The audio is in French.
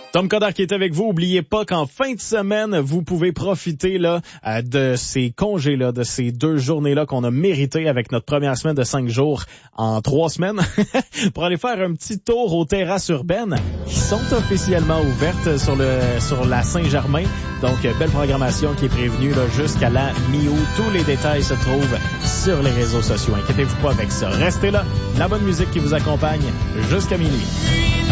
Tom Coderre qui est avec vous. Oubliez pas qu'en fin de semaine, vous pouvez profiter là de ces congés-là, de ces 2 journées-là qu'on a méritées avec notre première semaine de 5 jours en 3 semaines pour aller faire un petit tour aux terrasses urbaines qui sont officiellement ouvertes sur la Saint-Germain. Donc, belle programmation qui est prévenue là, jusqu'à la mi-août. Tous les détails se trouvent sur les réseaux sociaux. Inquiétez-vous pas avec ça. Restez là. La bonne musique qui vous accompagne jusqu'à minuit.